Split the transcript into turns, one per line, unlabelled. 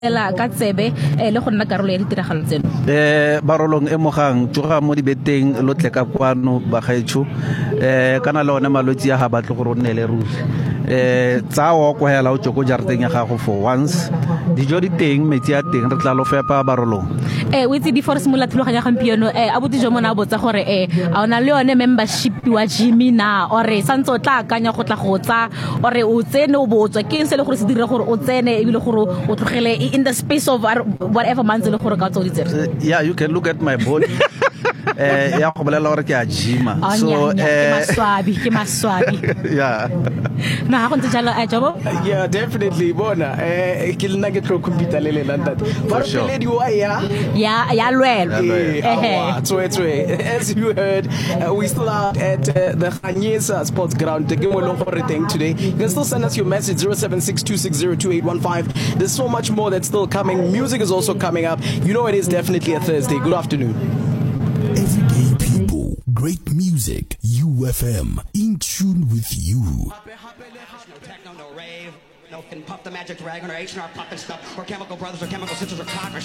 la ka tsebe le go nna karolo ya ditiragalo tseno.
Barolong e mogang tsoga mo dibeteng lo tle ka kwano ba gaetsho kana le one malwetse ya ha batle go ronne le ruri tsawa go hela o tsoko jarteng ya gago for once dijo di teng metsi a teng re tla lo fepa Barolong
o itse di force mola tlhoganya gampieno abuti jo mona botsa gore a ona le yone membership wa Jimmy na ore santse o tla akanya go tla go tsa ore o tsene o botswa ke eng se le gore se dire gore o tsene e bile gore o tlogele in the space of whatever months le gore ka tso di tsere.
Yeah, you can look at my body. Ya go bolela gore ke a gym
so ke maswabi
yeah
na ha go ntse jalo a jobo.
Yeah, definitely bona ke lena ke tlo computer le le landa but lady wa ya
lwelo
as you heard we still out at the Khanyisa Sports Ground the game long for thing today. You can still send us your message 0762602815. There's so much more that's still coming. Music is also coming up. You know it is definitely a Thursday. Good afternoon.
Everyday people, great music, UFM, in tune with you.
No techno, no rave, no Puff the Magic Dragon or H&R Puppet stuff or Chemical Brothers or Chemical Sisters or Clock or